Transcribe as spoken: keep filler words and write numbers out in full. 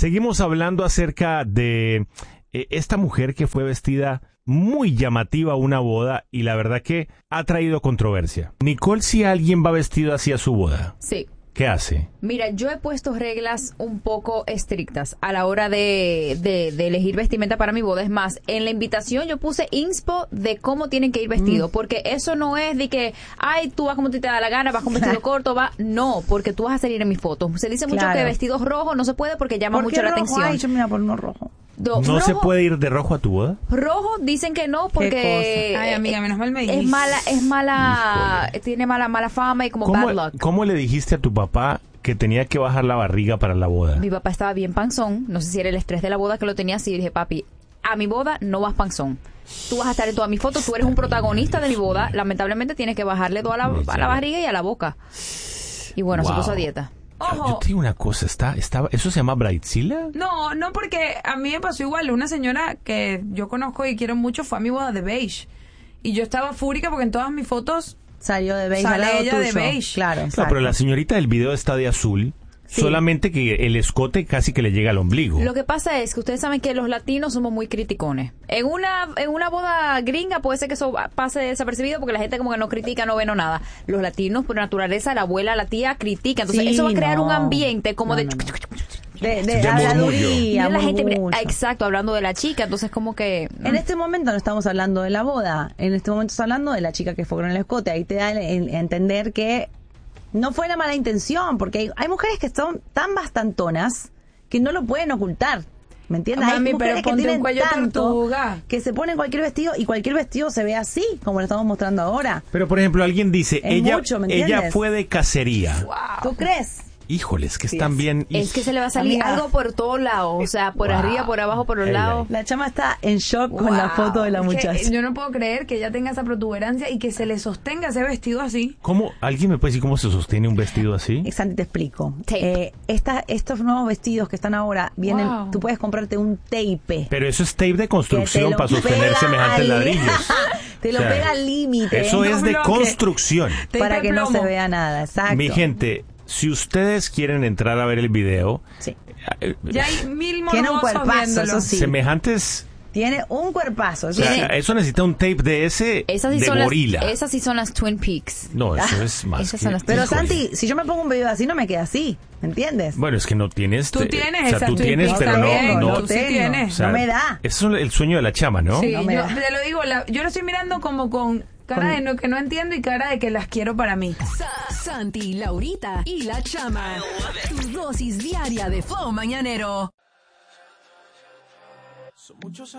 Seguimos hablando acerca de eh, esta mujer que fue vestida muy llamativa a una boda y la verdad que ha traído controversia. Nicole, si alguien va vestido así a su boda, Sí. ¿qué hace? Mira, yo he puesto reglas un poco estrictas a la hora de, de, de elegir vestimenta para mi boda. Es más, en la invitación yo puse inspo de cómo tienen que ir vestidos, mm. porque eso no es de que, ay, tú vas como te da la gana, vas con vestido corto, va. No, porque tú vas a salir en mis fotos. Se dice mucho Claro. que vestidos rojos no se puede porque llama ¿Por qué mucho la rojo? atención. Ay, yo me voy a poner uno rojo. Do, ¿No rojo, se puede ir de rojo a tu boda? Rojo dicen que no porque cosa? Ay, amiga, menos mal me es dijiste. mala, es mala, Híjole. tiene mala mala fama y como ¿Cómo, bad luck. ¿Cómo le dijiste a tu papá que tenía que bajar la barriga para la boda? Mi papá estaba bien panzón, no sé si era el estrés de la boda que lo tenía así, y dije, papi, a mi boda no vas panzón. Tú vas a estar en todas mis fotos, tú eres un protagonista de mi boda, lamentablemente tienes que bajarle todo a la, a la barriga y a la boca. Y bueno, Wow. se puso a dieta. Ojo. Yo te digo una cosa, está, está, ¿eso se llama bridezilla? No, no, porque a mí me pasó igual. Una señora que yo conozco y quiero mucho fue a mi boda de beige. Y yo estaba fúrica porque en todas mis fotos Salió de beige Sale al lado ella de tuyo. beige. Claro, Claro, exacto. pero la señorita del video está de azul, Sí. solamente que el escote casi que le llega al ombligo. Lo que pasa es que ustedes saben que los latinos somos muy criticones. En una en una boda gringa puede ser que eso pase desapercibido porque la gente como que no critica, no ve no nada. Los latinos por naturaleza, la abuela, la tía critica. Entonces Sí, eso va a crear no. un ambiente como No, de... no, no. De, de De habladuría, Mira la gente, murmullo. exacto, hablando de la chica, entonces como que... En este momento no estamos hablando de la boda, en este momento estamos hablando de la chica que fue con el escote. Ahí te da a entender que no fue una mala intención, porque hay, hay mujeres que son tan bastantonas que no lo pueden ocultar. ¿Me entiendes? Mami, hay mujeres pero que ponte tienen un cuello tanto tortuga. que se ponen cualquier vestido y cualquier vestido se ve así, como lo estamos mostrando ahora. Pero por ejemplo, alguien dice, Es ella, mucho, ¿me ella entiendes? fue de cacería. ¿Tú crees? Híjoles, que Sí, están es. bien... Es que se le va a salir Amiga. algo por todos lados, o sea, por Wow. arriba, por abajo, por los Ay, lados. La chama está en shock con la Wow. foto de la Es que muchacha. yo no puedo creer que ella tenga esa protuberancia y que se le sostenga ese vestido así. ¿Cómo? ¿Alguien me puede decir cómo se sostiene un vestido así? Santi, te explico. Tape. Eh, esta, estos nuevos vestidos que están ahora vienen, Wow. tú puedes comprarte un tape. Pero eso es tape de que te construcción lo para sostener pega semejantes al- ladrillos. Te lo O sea, pega al límite. Eso ¿eh? es de bloque. construcción. Tape Para de que no plomo. se vea nada, exacto. Mi gente, si ustedes quieren entrar a ver el video, Sí. eh, Ya hay mil Tiene un morbosos cuerpazo, viéndolo. eso sí. semejantes... Tiene un cuerpazo. O ¿sí? sea, eso necesita un tape de ese Esas sí, de son las, gorila. esas sí son las Twin Peaks. No, eso es más Esas que- son las- Pero híjole. Santi, si yo me pongo un video así, no me queda así. ¿Me entiendes? Bueno, es que no tienes... Tú te- tienes o sea, esa tú Twin tienes, Peaks pero también, no... no tú sí tengo. tienes. o sea, No me da. Ese es el sueño de la chama, ¿no? Sí, No me yo da. te lo digo, la- yo lo estoy mirando como con cara Con- de no, que no entiendo y cara de que las quiero para mí. Sa- Santi, Laurita y la Chama. Tu dosis diaria de flow mañanero.